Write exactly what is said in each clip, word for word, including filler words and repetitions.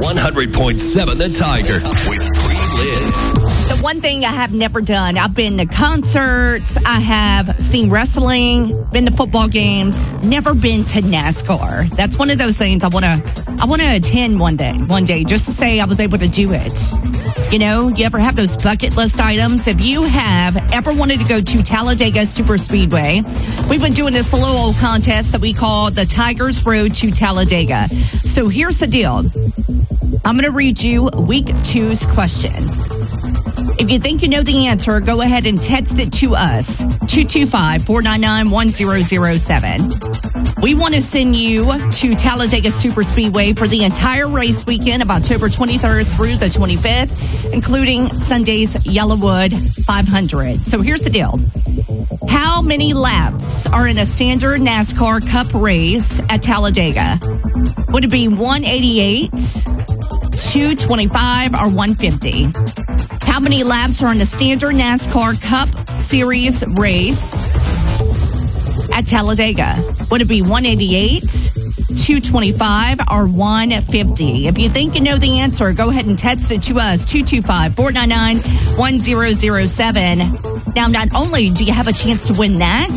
one hundred point seven The Tiger with Free Lynn. The one thing I have never done, I've been to concerts, I have seen wrestling, been to football games, never been to NASCAR. That's one of those things I want to I want to attend one day, one day, just to say I was able to do it. You know, you ever have those bucket list items? If you have ever wanted to go to Talladega Super Speedway, we've been doing this little old contest that we call the Tigers Road to Talladega. So here's the deal. I'm going to read you week two's question. If you think you know the answer, go ahead and text it to us, two two five, four nine nine, one zero zero seven. We want to send you to Talladega Super Speedway for the entire race weekend of October twenty-third through the twenty-fifth, including Sunday's Yellowwood five hundred. So here's the deal. How many laps are in a standard NASCAR Cup race at Talladega? Would it be one eighty-eight, two twenty-five, or one fifty? How many laps are in a standard NASCAR Cup Series race at Talladega? Would it be one eighty-eight, two twenty-five, or one fifty? If you think you know the answer, go ahead and text it to us, two two five, four nine nine, one zero zero seven. Now, not only do you have a chance to win that,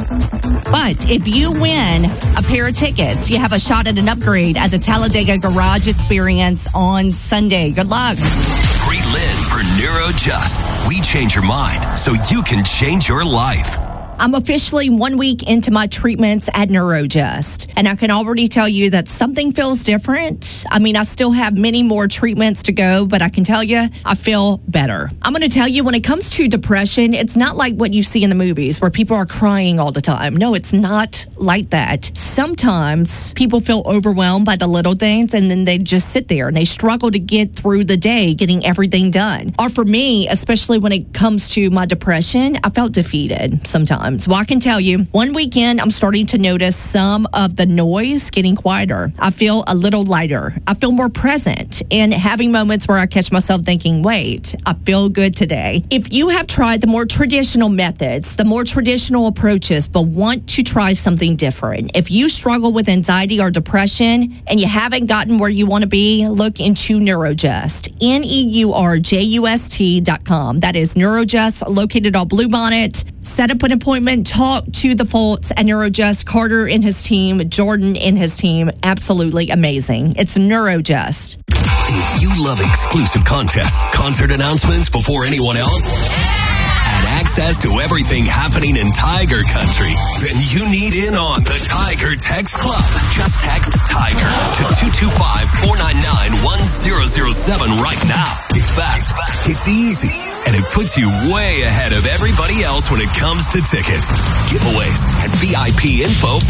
but if you win a pair of tickets, you have a shot at an upgrade at the Talladega Garage Experience on Sunday. Good luck. Free Lynn for NeuroJust. We change your mind so you can change your life. I'm officially one week into my treatments at NeuroJust, and I can already tell you that something feels different. I mean, I still have many more treatments to go, but I can tell you I feel better. I'm going to tell you, when it comes to depression, it's not like what you see in the movies where people are crying all the time. No, it's not like that. Sometimes people feel overwhelmed by the little things, and then they just sit there and they struggle to get through the day getting everything done. Or for me, especially when it comes to my depression, I felt defeated sometimes. Well, I can tell you, one weekend, I'm starting to notice some of the noise getting quieter. I feel a little lighter. I feel more present, and having moments where I catch myself thinking, wait, I feel good today. If you have tried the more traditional methods, the more traditional approaches, but want to try something different, if you struggle with anxiety or depression and you haven't gotten where you want to be, look into NeuroJust, N E U R J U S T dot com. That is NeuroJust, located on Bluebonnet. Set up an appointment, talk to the folks at NeuroJust, Carter and his team, Jordan and his team. Absolutely amazing. It's NeuroJust. If you love exclusive contests, concert announcements before anyone else, and access to everything happening in Tiger Country, then you need in on the Tiger Text Club. Just text TIGER to two two five, four nine nine, one zero zero seven right now. In fact, it's easy, and it puts you way ahead of everybody else when it comes to tickets, giveaways, and V I P info